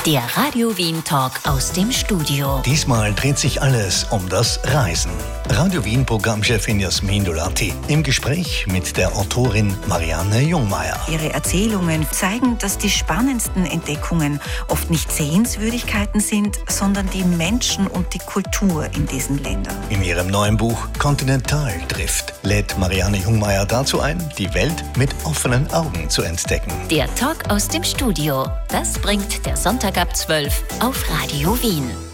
Der Radio Wien Talk aus dem Studio. Diesmal dreht sich alles um das Reisen. Radio Wien Programmchefin Jasmin Dolati im Gespräch mit der Autorin Marianne Jungmeier. Ihre Erzählungen zeigen, dass die spannendsten Entdeckungen oft nicht Sehenswürdigkeiten sind, sondern die Menschen und die Kultur in diesen Ländern. In ihrem neuen Buch Kontinentaldrift lädt Marianne Jungmeier dazu ein, die Welt mit offenen Augen zu entdecken. Der Talk aus dem Studio. Das bringt der Sonntag ab 12 auf Radio Wien.